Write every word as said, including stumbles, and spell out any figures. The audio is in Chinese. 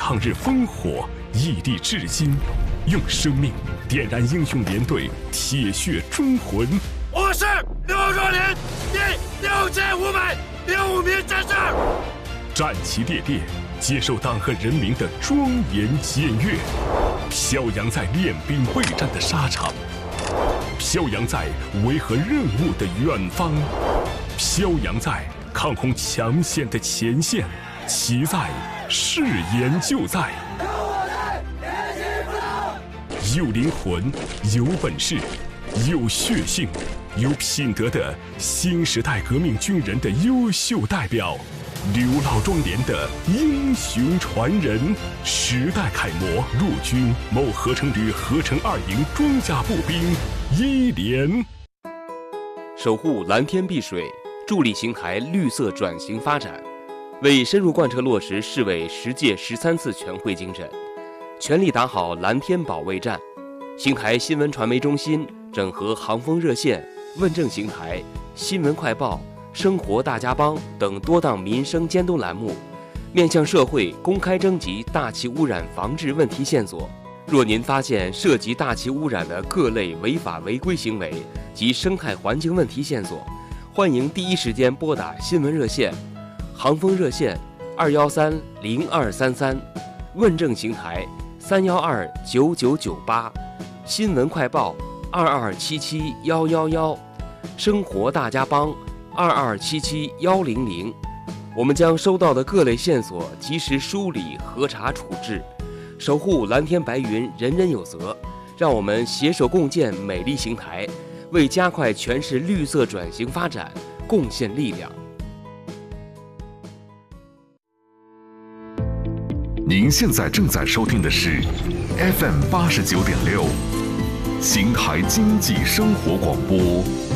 抗日烽火，屹立至今，用生命点燃英雄连队铁血忠魂。 我是刘若琳，第六千五百零五名战士， 战旗猎猎，接受党和人民的庄严检阅，飘扬在练兵备战的沙场，飘扬在维和任务的远方，飘扬在抗洪抢险的前线，其在，誓言就在。有灵魂，有本事，有血性，有品德的新时代革命军人的优秀代表，刘老庄连的英雄传人，时代楷模，陆军某合成旅合成二营装甲步兵一连。 守护蓝天碧水，助力邢台绿色转型发展，为深入贯彻落实市委十届十三次全会精神，全力打好蓝天保卫战。邢台新闻传媒中心整合航风热线、问政邢台、新闻快报、生活大家帮等多档民生监督栏目，面向社会公开征集大气污染防治问题线索。若您发现涉及大气污染的各类违法违规行为及生态环境问题线索，欢迎第一时间拨打新闻热线、航风热线二幺三零二三三，问政邢台三幺二九九九八，新闻快报二二七七幺幺幺，生活大家帮二二七七幺零零。我们将收到的各类线索及时梳理、核查、处置，守护蓝天白云，人人有责。让我们携手共建美丽邢台，为加快全市绿色转型发展贡献力量。 您现在正在收听的是 F M 八十九点六，邢台经济生活广播。